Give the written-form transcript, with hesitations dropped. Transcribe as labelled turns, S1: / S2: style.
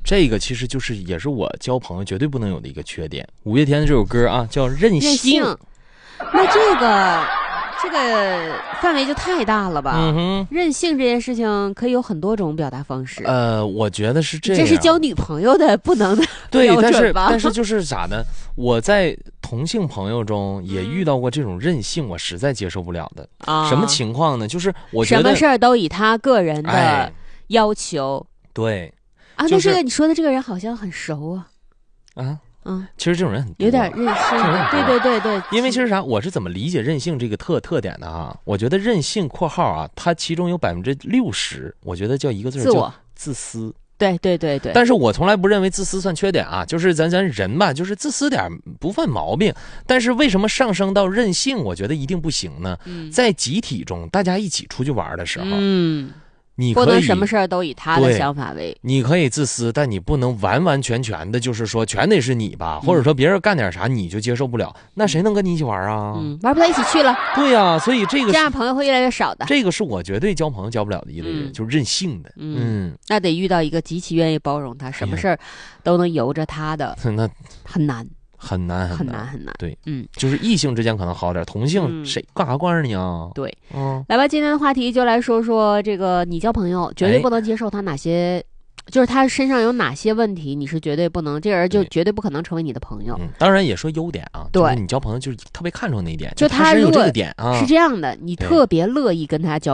S1: 这个其实就是也是我交朋友绝对不能有的一个缺点。五月天的这首歌啊，叫任性。
S2: 那这个范围就太大了吧？任性这件事情可以有很多种表达方式。
S1: 我觉得是这样。
S2: 这是交女朋友的不能的
S1: 对，
S2: 标准吧？
S1: 但是就是咋呢？我在同性朋友中也遇到过这种任性，我实在接受不了的。什么情况呢？就是我觉得
S2: 什么事儿都以他个人的要求。
S1: 对。
S2: 啊，那这个你说的这个人好像很熟啊。
S1: 其实这种人很多，
S2: 有点任性。对。
S1: 因为其实啥，我是怎么理解任性这个特点的哈？我觉得任性（括号啊），它其中有60%，我觉得叫一个字叫自私。
S2: 对。
S1: 但是我从来不认为自私算缺点啊，就是咱人吧，就是自私点不犯毛病。但是为什么上升到任性，我觉得一定不行呢？在集体中，大家一起出去玩的时候，你可以
S2: 不能什么事儿都以他的想法为。
S1: 你可以自私，但你不能完完全全的，就是说全得是你吧，或者说别人干点啥你就接受不了，那谁能跟你一起玩啊？
S2: 玩不到一起去了。
S1: 对呀，所以这样
S2: 朋友会越来越少的。
S1: 这个是我绝对交朋友交不了的一类人，就是任性的。
S2: 那得遇到一个极其愿意包容他，什么事儿都能由着他的，
S1: 那
S2: 很难。
S1: 很难。对，就是异性之间可能好点，同性谁干啥惯着你啊？
S2: 对，来吧，今天的话题就来说说这个，你交朋友绝对不能接受他哪些，就是他身上有哪些问题，你是绝对不能，这人就绝对不可能成为你的朋友。
S1: 当然也说优点啊，
S2: 对，
S1: 就是你交朋友就是特别看重那一点，
S2: 就
S1: 他有这个点啊，
S2: 是这样的，你特别乐意跟他交